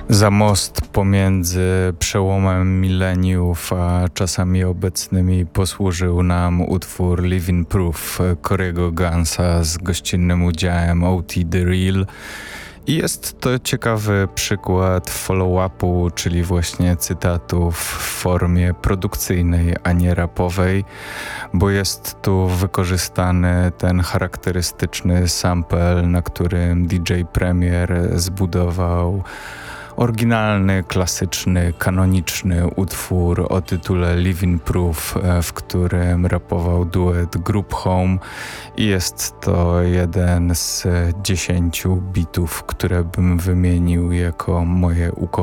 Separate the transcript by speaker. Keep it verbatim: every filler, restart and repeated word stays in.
Speaker 1: Za most pomiędzy przełomem mileniów a czasami obecnymi posłużył nam utwór Living Proof Corego Gansa z gościnnym udziałem O T The Real. I jest to ciekawy przykład follow-upu, czyli właśnie cytatów w formie produkcyjnej, a nie rapowej, bo jest tu wykorzystany ten charakterystyczny sample, na którym D J Premier zbudował oryginalny, klasyczny, kanoniczny utwór o tytule Living Proof, w którym rapował duet Group Home i jest to jeden z dziesięciu bitów, które bym wymienił jako moje ukochane.